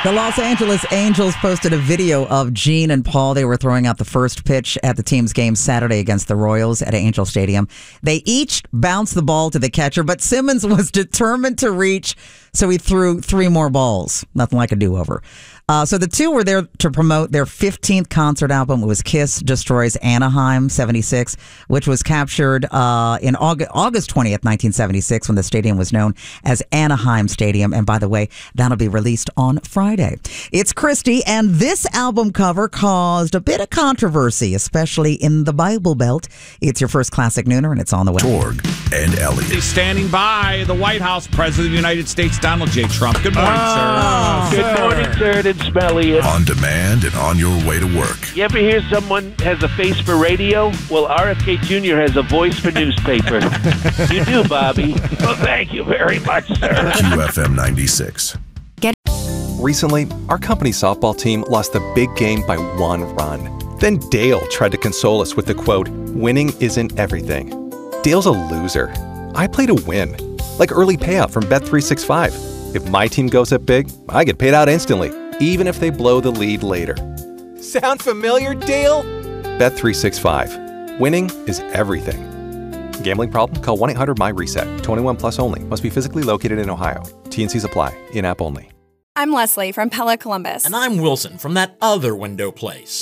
The Los Angeles Angels posted a video of Gene and Paul. They were throwing out the first pitch at the team's game Saturday against the Royals at Angel Stadium. They each bounced the ball to the catcher, but Simmons was determined to reach, so he threw 3 more balls. Nothing like a do-over. So the two were there to promote their 15th concert album. It was Kiss Destroys Anaheim 76, which was captured in August 20th, 1976, when the stadium was known as Anaheim Stadium. And by the way, that'll be released on Friday. It's Christy, and this album cover caused a bit of controversy, especially in the Bible Belt. It's your first Classic Nooner, and it's on the way. Torg and Elliott. He's standing by the White House, President of the United States, Donald J. Trump. Good morning, sir. Good morning, sir. It's Smelly. On demand and on your way to work. You ever hear someone has a face for radio? Well, RFK Jr. has a voice for newspaper. You do, Bobby. Well, thank you very much, sir. QFM 96. Recently, our company's softball team lost the big game by 1 run. Then Dale tried to console us with the quote, "Winning isn't everything." Dale's a loser. I play to win. Like early payout from Bet365. If my team goes up big, I get paid out instantly, even if they blow the lead later. Sound familiar, Dale? Bet365. Winning is everything. Gambling problem? Call 1-800-MY-RESET. 21 plus only. Must be physically located in Ohio. T&Cs apply. In-app only. I'm Leslie from Pella Columbus. And I'm Wilson from that other window place.